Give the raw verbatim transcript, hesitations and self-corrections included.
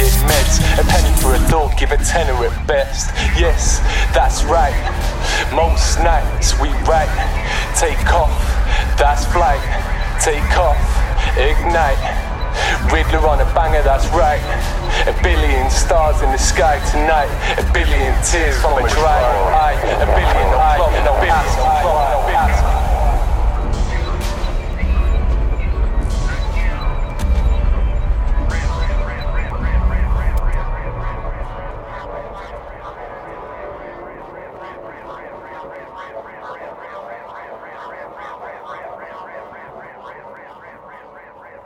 get meds. A penny for a thought, give a tenner at best. Yes, that's right. Most nights we write. Take off, that's flight. Take off, ignite. Riddler on a banger, that's right. A billion stars in the sky tonight. A billion tears from a dry eye. A billion eyes